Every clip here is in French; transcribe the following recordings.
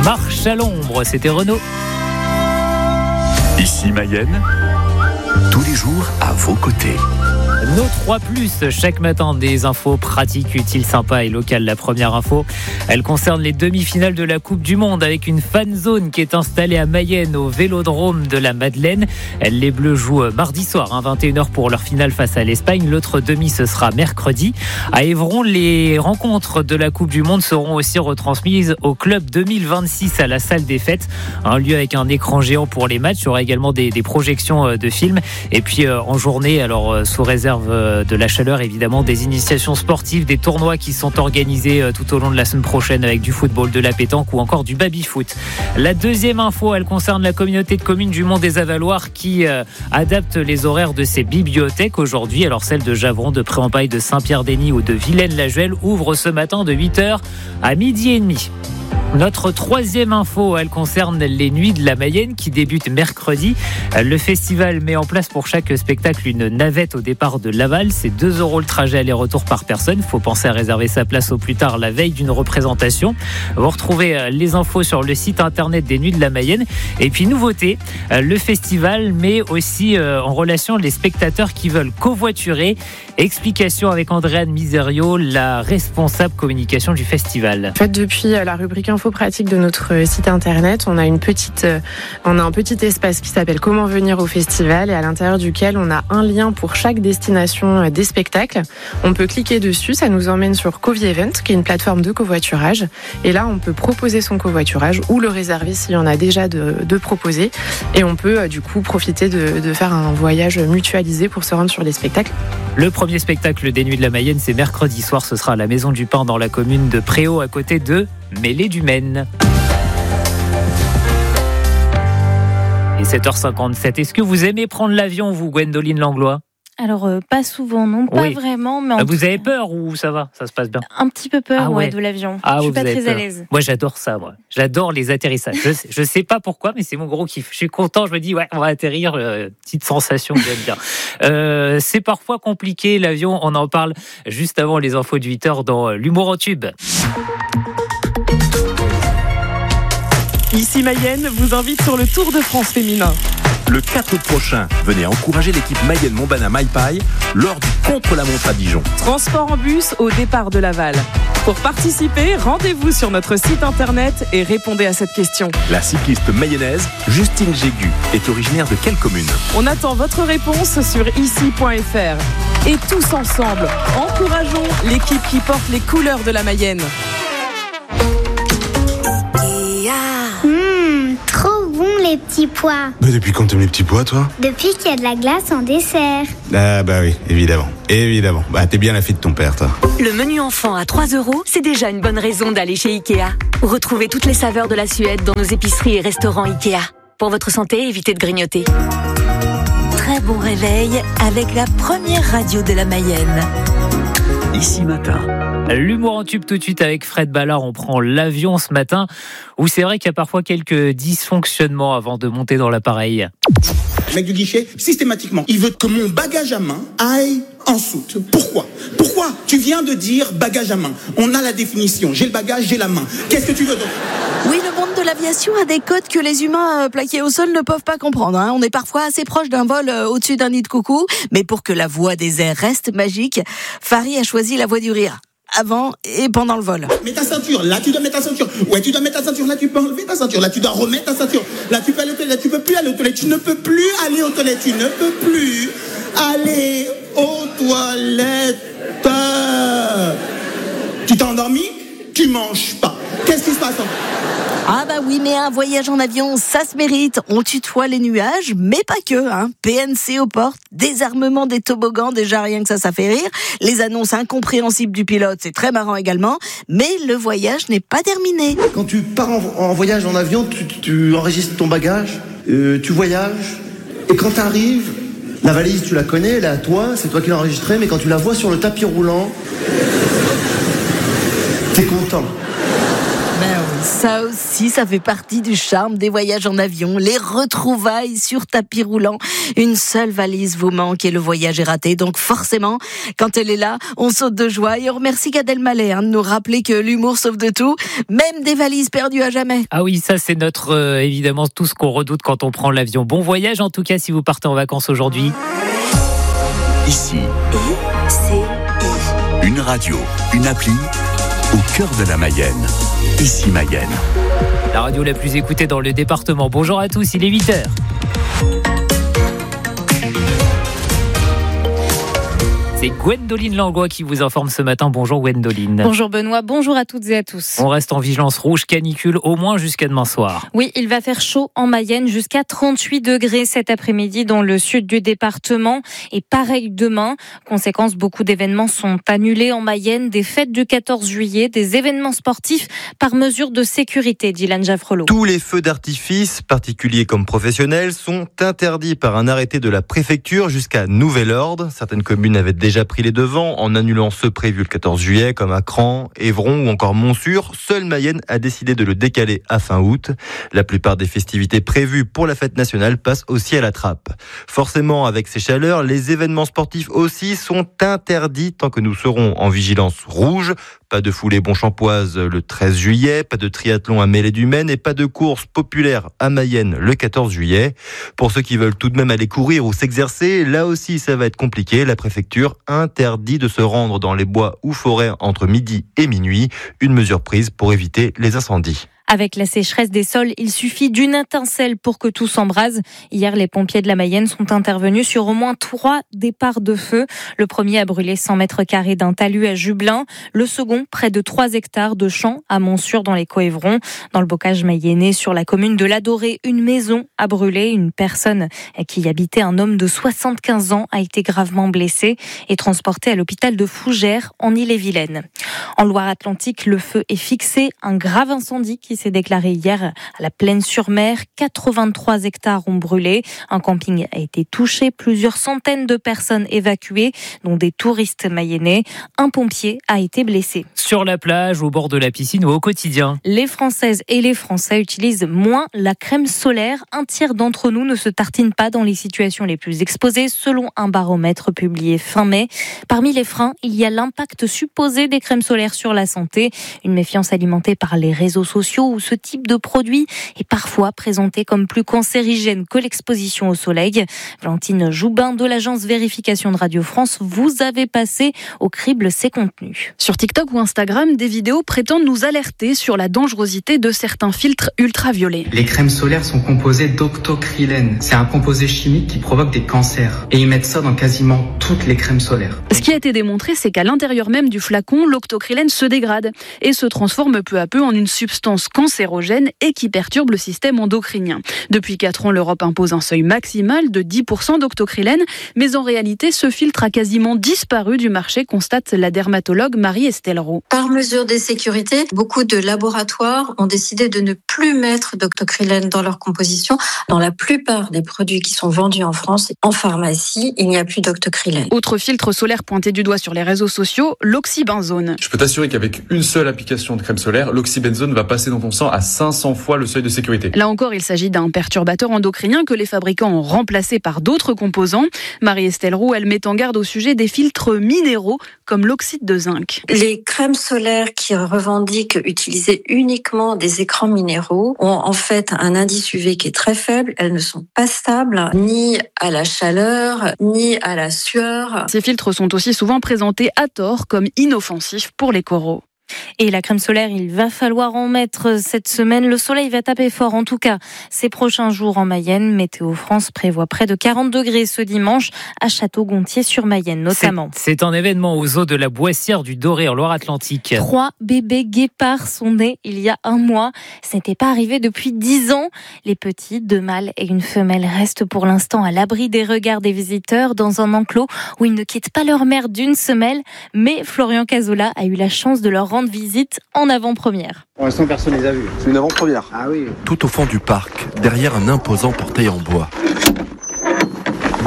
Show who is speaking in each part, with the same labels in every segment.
Speaker 1: Marche à l'ombre, c'était Renaud.
Speaker 2: Ici Mayenne, tous les jours à vos côtés.
Speaker 1: Nos 3+, chaque matin, des infos pratiques, utiles, sympas et locales. La première info, elle concerne les demi-finales de la Coupe du Monde avec une fan zone qui est installée à Mayenne au Vélodrome de la Madeleine. Les Bleus jouent mardi soir, 21h pour leur finale face à l'Espagne. L'autre demi, ce sera mercredi. À Évron, les rencontres de la Coupe du Monde seront aussi retransmises au Club 2026 à la salle des fêtes. Un lieu avec un écran géant pour les matchs. Il y aura également des projections de films. Et puis en journée, alors sous réserve de la chaleur, évidemment, des initiations sportives, des tournois qui sont organisés tout au long de la semaine prochaine avec du football, de la pétanque ou encore du baby-foot. La deuxième info, elle concerne la communauté de communes du Mont des Avaloirs qui adapte les horaires de ses bibliothèques aujourd'hui. Alors celles de Javron, de Pré-en-Paille, de Saint-Pierre-d'Eny ou de Vilaine-la-Juelle ouvrent ce matin de 8h à 12h30. Notre troisième info, elle concerne les Nuits de la Mayenne qui débutent mercredi. Le festival met en place pour chaque spectacle une navette au départ de Laval. C'est 2 € le trajet aller-retour par personne. Il faut penser à réserver sa place au plus tard la veille d'une représentation. Vous retrouvez les infos sur le site internet des Nuits de la Mayenne. Et puis nouveauté, le festival met aussi en relation les spectateurs qui veulent covoiturer. Explication avec Andréane Miserio, la responsable communication du festival.
Speaker 3: En fait, depuis la rubrique info pratique de notre site internet, on a un petit espace qui s'appelle Comment venir au festival et à l'intérieur duquel on a un lien pour chaque destination des spectacles. On peut cliquer dessus, ça nous emmène sur Covi-Event, qui est une plateforme de covoiturage. Et là, on peut proposer son covoiturage ou le réserver s'il y en a déjà de proposé. Et on peut du coup profiter de faire un voyage mutualisé pour se rendre sur les spectacles.
Speaker 1: Le premier spectacle des Nuits de la Mayenne, c'est mercredi soir. Ce sera à la Maison du Pain dans la commune de Préau, à côté de Mêlée-du-Maine. Et 7h57. Est-ce que vous aimez prendre l'avion, vous, Gwendoline Langlois ?
Speaker 4: Alors, pas souvent, non, pas vraiment. Mais
Speaker 1: vous avez peur ou ça va ? Ça se passe bien ?
Speaker 4: Un petit peu peur de l'avion. Je suis pas très à l'aise.
Speaker 1: Moi, j'adore ça. J'adore les atterrissages. Je sais pas pourquoi, mais c'est mon gros kiff. Je suis content, je me dis, on va atterrir. Petite sensation que j'aime bien. C'est parfois compliqué, l'avion. On en parle juste avant les infos de 8h dans l'humour en tube.
Speaker 5: Ici Mayenne vous invite sur le Tour de France féminin.
Speaker 6: Le 4 août prochain, venez encourager l'équipe Mayenne-Montbana Maïpaille lors du contre-la-montre à Dijon.
Speaker 5: Transport en bus au départ de Laval. Pour participer, rendez-vous sur notre site internet et répondez à cette question.
Speaker 6: La cycliste mayonnaise Justine Jégu est originaire de quelle commune ?
Speaker 5: On attend votre réponse sur ici.fr. Et tous ensemble, encourageons l'équipe qui porte les couleurs de la Mayenne.
Speaker 7: Trop bon les petits pois.
Speaker 8: Mais depuis quand t'aimes les petits pois, toi ?
Speaker 7: Depuis qu'il y a de la glace en dessert.
Speaker 8: Ah bah oui, évidemment. Bah t'es bien la fille de ton père, toi.
Speaker 9: Le menu enfant à 3 €, c'est déjà une bonne raison d'aller chez Ikea. Retrouvez toutes les saveurs de la Suède dans nos épiceries et restaurants Ikea. Pour votre santé, évitez de grignoter.
Speaker 10: Très bon réveil avec la première radio de la Mayenne.
Speaker 2: Ici matin.
Speaker 1: L'humour en tube tout de suite avec Fred Ballard. On prend l'avion ce matin où c'est vrai qu'il y a parfois quelques dysfonctionnements avant de monter dans l'appareil.
Speaker 11: Le mec du guichet, systématiquement, il veut que mon bagage à main aille en soute. Pourquoi ? Tu viens de dire bagage à main. On a la définition. J'ai le bagage, j'ai la main. Qu'est-ce que tu veux donc ?
Speaker 12: Oui, le monde de l'aviation a des codes que les humains plaqués au sol ne peuvent pas comprendre. On est parfois assez proche d'un vol au-dessus d'un nid de coucou. Mais pour que la voix des airs reste magique, Farid a choisi la voix du rire. Avant et pendant le vol.
Speaker 11: Mets ta ceinture, là tu dois mettre ta ceinture. Ouais, tu dois mettre ta ceinture, là tu peux enlever ta ceinture. Là tu dois remettre ta ceinture. Là tu peux aller aux toilettes, là tu peux plus aller aux toilettes. Tu ne peux plus aller aux toilettes. Tu ne peux plus aller aux toilettes. Tu t'es endormi ? Tu manges pas. Qu'est-ce qui se passe ?
Speaker 12: Ah bah oui, mais un voyage en avion, ça se mérite. On tutoie les nuages, mais pas que. PNC aux portes, désarmement des toboggans, déjà rien que ça fait rire. Les annonces incompréhensibles du pilote, c'est très marrant également. Mais le voyage n'est pas terminé.
Speaker 13: Quand tu pars en voyage en avion, tu enregistres ton bagage, tu voyages. Et quand t'arrives, la valise, tu la connais, elle est à toi, c'est toi qui l'as enregistrée. Mais quand tu la vois sur le tapis roulant, t'es content.
Speaker 12: Ben oui. Ça aussi, ça fait partie du charme des voyages en avion. Les retrouvailles sur tapis roulant. Une seule valise vous manque et le voyage est raté. Donc forcément, quand elle est là, on saute de joie. Et on remercie Gad Elmaleh de nous rappeler que l'humour sauve de tout, même des valises perdues à jamais.
Speaker 1: Ah oui, ça c'est notre, évidemment, tout ce qu'on redoute quand on prend l'avion. Bon voyage en tout cas si vous partez en vacances aujourd'hui.
Speaker 2: Ici, une radio, une appli au cœur de la Mayenne. Ici Mayenne.
Speaker 1: La radio la plus écoutée dans le département. Bonjour à tous, il est 8h. C'est Gwendoline Langlois qui vous informe ce matin. Bonjour Gwendoline.
Speaker 4: Bonjour Benoît, bonjour à toutes et à tous.
Speaker 1: On reste en vigilance rouge canicule au moins jusqu'à demain soir.
Speaker 4: Oui, il va faire chaud en Mayenne jusqu'à 38 degrés cet après-midi dans le sud du département. Et pareil demain. Conséquence, beaucoup d'événements sont annulés en Mayenne. Des fêtes du 14 juillet, des événements sportifs par mesure de sécurité, Dylan Jaffrelot.
Speaker 14: Tous les feux d'artifice, particuliers comme professionnels, sont interdits par un arrêté de la préfecture jusqu'à nouvel ordre. Certaines communes avaient déjà pris les devants en annulant ceux prévus le 14 juillet comme à Cran, Évron ou encore Montsûr. Seule Mayenne a décidé de le décaler à fin août. La plupart des festivités prévues pour la fête nationale passent aussi à la trappe. Forcément, avec ces chaleurs, les événements sportifs aussi sont interdits tant que nous serons en vigilance rouge. Pas de foulée Bonchampoise le 13 juillet, pas de triathlon à Mêlée-du-Maine et pas de course populaire à Mayenne le 14 juillet. Pour ceux qui veulent tout de même aller courir ou s'exercer, là aussi ça va être compliqué. La préfecture interdit de se rendre dans les bois ou forêts entre midi et minuit. Une mesure prise pour éviter les incendies.
Speaker 4: Avec la sécheresse des sols, il suffit d'une étincelle pour que tout s'embrase. Hier, les pompiers de la Mayenne sont intervenus sur au moins 3 départs de feu. Le premier a brûlé 100 mètres carrés d'un talus à Jublain. Le second, près de 3 hectares de champs à Montsûr dans les Coévrons. Dans le bocage mayennais, sur la commune de l'Adoré, une maison a brûlé. Une personne qui y habitait, un homme de 75 ans, a été gravement blessé et transporté à l'hôpital de Fougères en Ille-et-Vilaine. En Loire-Atlantique, le feu est fixé. Un grave incendie qui s'est déclaré hier à la Plaine-sur-Mer. 83 hectares ont brûlé. Un camping a été touché. Plusieurs centaines de personnes évacuées, dont des touristes mayennais. Un pompier a été blessé.
Speaker 1: Sur la plage, au bord de la piscine ou au quotidien,
Speaker 4: les Françaises et les Français utilisent moins la crème solaire. Un tiers d'entre nous ne se tartinent pas dans les situations les plus exposées, selon un baromètre publié fin mai. Parmi les freins, il y a l'impact supposé des crèmes solaires sur la santé. Une méfiance alimentée par les réseaux sociaux où ce type de produit est parfois présenté comme plus cancérigène que l'exposition au soleil. Valentine Joubin de l'agence Vérification de Radio France, vous avez passé au crible ces contenus.
Speaker 15: Sur TikTok ou Instagram, des vidéos prétendent nous alerter sur la dangerosité de certains filtres ultraviolets.
Speaker 16: Les crèmes solaires sont composées d'octocrylène. C'est un composé chimique qui provoque des cancers. Et ils mettent ça dans quasiment toutes les crèmes solaires.
Speaker 15: Ce qui a été démontré, c'est qu'à l'intérieur même du flacon, l'octocrylène se dégrade et se transforme peu à peu en une substance cancérogène et qui perturbe le système endocrinien. Depuis 4 ans, l'Europe impose un seuil maximal de 10% d'octocrylène, mais en réalité, ce filtre a quasiment disparu du marché, constate la dermatologue Marie-Estelle Roux.
Speaker 17: Par mesure de sécurité, beaucoup de laboratoires ont décidé de ne plus mettre d'octocrylène dans leur composition. Dans la plupart des produits qui sont vendus en France, en pharmacie, il n'y a plus d'octocrylène.
Speaker 15: Autre filtre solaire pointé du doigt sur les réseaux sociaux, l'oxybenzone.
Speaker 18: Je peux t'assurer qu'avec une seule application de crème solaire, l'oxybenzone va passer dans ton sang à 500 fois le seuil de sécurité.
Speaker 15: Là encore, il s'agit d'un perturbateur endocrinien que les fabricants ont remplacé par d'autres composants. Marie-Estelle Roux, elle met en garde au sujet des filtres minéraux comme l'oxyde de zinc.
Speaker 17: Les crèmes solaires qui revendiquent utiliser uniquement des écrans minéraux ont en fait un indice UV qui est très faible. Elles ne sont pas stables ni à la chaleur, ni à la sueur.
Speaker 15: Ces filtres sont aussi souvent présentés à tort comme inoffensifs pour les coraux.
Speaker 4: Et la crème solaire, il va falloir en mettre cette semaine. Le soleil va taper fort, en tout cas, ces prochains jours en Mayenne. Météo France prévoit près de 40 degrés ce dimanche à Château-Gontier-sur-Mayenne, notamment.
Speaker 1: C'est un événement aux eaux de la Boissière du Doré en Loire-Atlantique.
Speaker 4: 3 bébés guépards sont nés il y a 1 mois. Ce n'était pas arrivé depuis 10 ans. Les petits, 2 mâles et une femelle, restent pour l'instant à l'abri des regards des visiteurs dans un enclos où ils ne quittent pas leur mère d'une semelle. Mais Florian Cazola a eu la chance de leur rendre visite en avant-première.
Speaker 19: Pour l'instant, personne ne les a vus.
Speaker 6: C'est une avant-première.
Speaker 19: Ah oui.
Speaker 6: Tout au fond du parc, derrière un imposant portail en bois.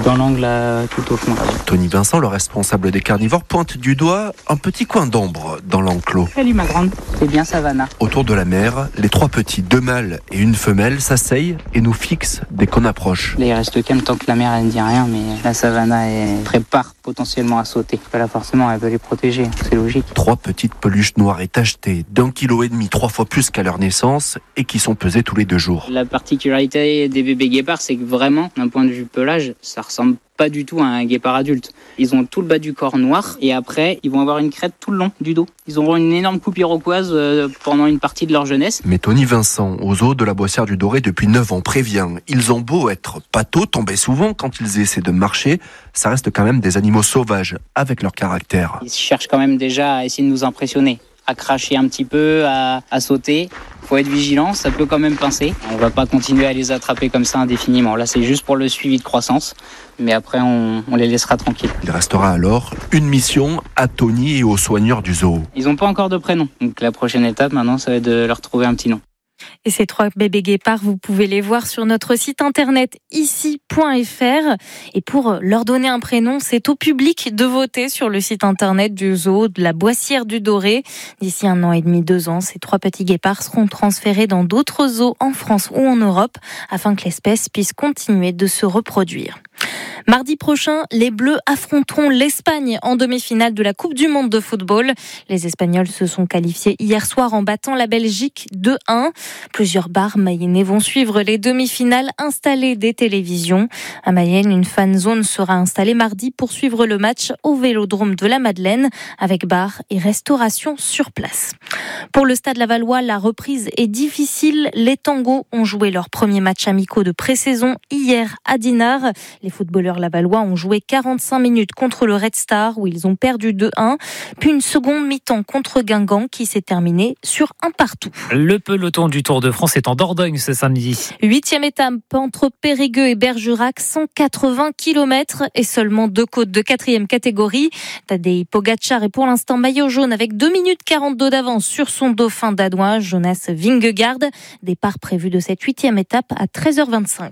Speaker 19: dans l'angle tout au fond.
Speaker 20: Tony Vincent, le responsable des carnivores, pointe du doigt un petit coin d'ombre dans l'enclos.
Speaker 19: Salut ma grande, c'est bien Savannah.
Speaker 20: Autour de la mère, les 3 petits, 2 mâles et une femelle, s'asseyent et nous fixent dès qu'on approche.
Speaker 19: Là, il reste calme tant que la mère elle ne dit rien, mais la Savannah elle prépare potentiellement à sauter. Là forcément elle veut les protéger, c'est logique.
Speaker 20: 3 petites peluches noires et tachetées d'1,5 kg, 3 fois plus qu'à leur naissance et qui sont pesées tous les 2 jours.
Speaker 19: La particularité des bébés guépards, c'est que vraiment, d'un point de vue pelage, ça ressemble pas du tout à un guépard adulte. Ils ont tout le bas du corps noir et après, ils vont avoir une crête tout le long du dos. Ils auront une énorme coupe iroquoise pendant une partie de leur jeunesse.
Speaker 20: Mais Tony Vincent, aux eaux de la Boissière du Doré depuis 9 ans, prévient, ils ont beau être pâteaux, tomber souvent quand ils essaient de marcher, ça reste quand même des animaux sauvages avec leur caractère.
Speaker 19: Ils cherchent quand même déjà à essayer de nous impressionner, à cracher un petit peu, à sauter. Faut être vigilant, ça peut quand même pincer. On va pas continuer à les attraper comme ça indéfiniment. Là, c'est juste pour le suivi de croissance. Mais après, on les laissera tranquilles.
Speaker 20: Il restera alors une mission à Tony et aux soigneurs du zoo.
Speaker 19: Ils n'ont pas encore de prénom. Donc la prochaine étape, maintenant, ça va être de leur trouver un petit nom.
Speaker 4: Et ces 3 bébés guépards, vous pouvez les voir sur notre site internet ici.fr. Et pour leur donner un prénom, c'est au public de voter sur le site internet du zoo de la Boissière du Doré. D'ici 1 an et demi, 2 ans, ces 3 petits guépards seront transférés dans d'autres zoos en France ou en Europe afin que l'espèce puisse continuer de se reproduire. Mardi prochain, les Bleus affronteront l'Espagne en demi-finale de la Coupe du Monde de football. Les Espagnols se sont qualifiés hier soir en battant la Belgique 2-1. Plusieurs bars mayennais vont suivre les demi-finales installées des télévisions. À Mayenne, une fan zone sera installée mardi pour suivre le match au Vélodrome de la Madeleine avec bar et restauration sur place. Pour le Stade Lavallois, la reprise est difficile. Les Tangos ont joué leur premier match amicaux de pré-saison hier à Dinard. Les footballeurs lavallois ont joué 45 minutes contre le Red Star où ils ont perdu 2-1, puis une seconde mi-temps contre Guingamp qui s'est terminée sur 1-1.
Speaker 1: Le peloton du Tour de France est en Dordogne ce samedi.
Speaker 4: 8e étape entre Périgueux et Bergerac, 180 km et seulement 2 côtes de 4e catégorie. Tadej Pogačar est pour l'instant maillot jaune avec 2 minutes 42 d'avance sur son dauphin danois Jonas Vingegaard. Départ prévu de cette 8e étape à 13h25.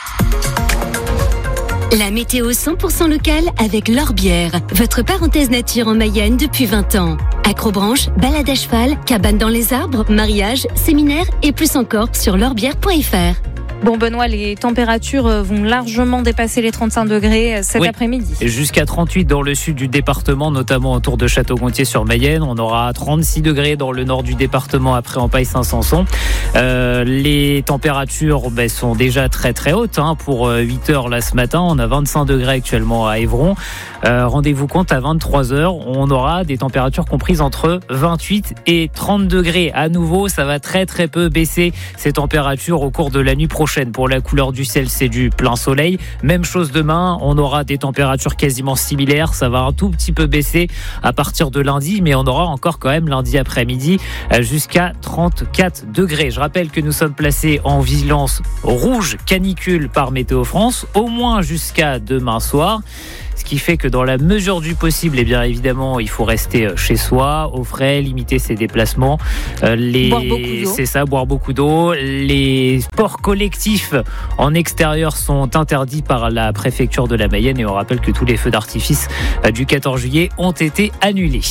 Speaker 21: La météo 100% locale avec l'Orbière, votre parenthèse nature en Mayenne depuis 20 ans. Acrobranche, balade à cheval, cabane dans les arbres, mariage, séminaire et plus encore sur l'orbière.fr.
Speaker 4: Bon Benoît, les températures vont largement dépasser les 35 degrés cet après-midi.
Speaker 1: Jusqu'à 38 dans le sud du département, notamment autour de Château-Gontier sur Mayenne. On aura 36 degrés dans le nord du département après en Paille-Saint-Sanson. Les températures sont déjà très très hautes pour 8h là ce matin. On a 25 degrés actuellement à Évron. Rendez-vous compte, à 23h, on aura des températures comprises entre 28 et 30 degrés. À nouveau, ça va très très peu baisser ces températures au cours de la nuit prochaine. Pour la couleur du ciel, c'est du plein soleil. Même chose demain, on aura des températures quasiment similaires. Ça va un tout petit peu baisser à partir de lundi, mais on aura encore quand même lundi après-midi jusqu'à 34 degrés. Je rappelle que nous sommes placés en vigilance rouge canicule par Météo France, au moins jusqu'à demain soir. Ce qui fait que dans la mesure du possible, eh bien évidemment, il faut rester chez soi, au frais, limiter ses déplacements.
Speaker 4: Boire beaucoup d'eau.
Speaker 1: C'est ça, boire beaucoup d'eau. Les sports collectifs en extérieur sont interdits par la préfecture de la Mayenne et on rappelle que tous les feux d'artifice du 14 juillet ont été annulés.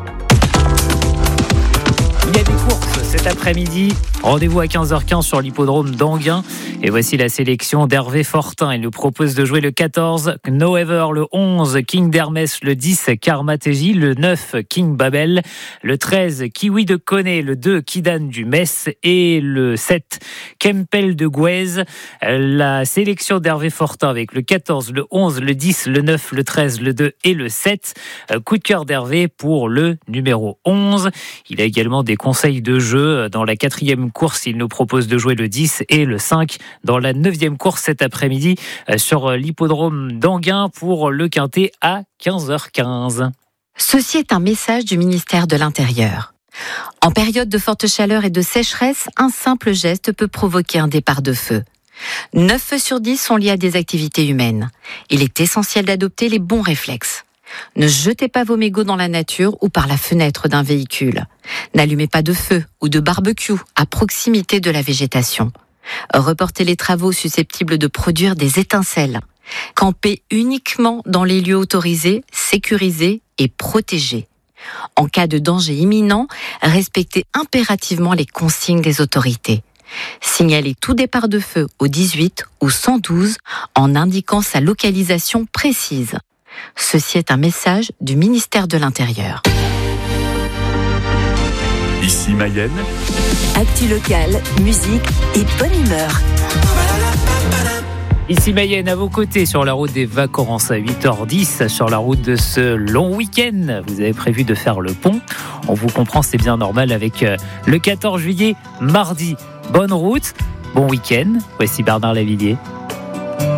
Speaker 1: Il y a des courses cet après-midi. Rendez-vous à 15h15 sur l'hippodrome d'Anguin. Et voici la sélection d'Hervé Fortin. Il nous propose de jouer le 14, No Ever, le 11, King d'Hermès, le 10, Karmatéji, le 9, King Babel, le 13, Kiwi de Koné, le 2, Kidan du Metz et le 7, Kempel de Gouez. La sélection d'Hervé Fortin avec le 14, le 11, le 10, le 9, le 13, le 2 et le 7. Coup de cœur d'Hervé pour le numéro 11. Il a également des conseils de jeu. Dans la 4e course, il nous propose de jouer le 10 et le 5 dans la 9e course cet après-midi sur l'hippodrome d'Anguin pour le Quintet à 15h15.
Speaker 22: Ceci est un message du ministère de l'Intérieur. En période de forte chaleur et de sécheresse, un simple geste peut provoquer un départ de feu. 9 feux sur 10 sont liés à des activités humaines. Il est essentiel d'adopter les bons réflexes. Ne jetez pas vos mégots dans la nature ou par la fenêtre d'un véhicule. N'allumez pas de feu ou de barbecue à proximité de la végétation. Reportez les travaux susceptibles de produire des étincelles. Campez uniquement dans les lieux autorisés, sécurisés et protégés. En cas de danger imminent, respectez impérativement les consignes des autorités. Signalez tout départ de feu au 18 ou 112 en indiquant sa localisation précise. Ceci est un message du ministère de l'Intérieur.
Speaker 2: Ici Mayenne.
Speaker 10: Actu locale, musique et bonne humeur.
Speaker 1: Ici Mayenne, à vos côtés sur la route des vacances à 8h10, sur la route de ce long week-end. Vous avez prévu de faire le pont. On vous comprend, c'est bien normal avec le 14 juillet, mardi. Bonne route, bon week-end. Voici Bernard Lavillier.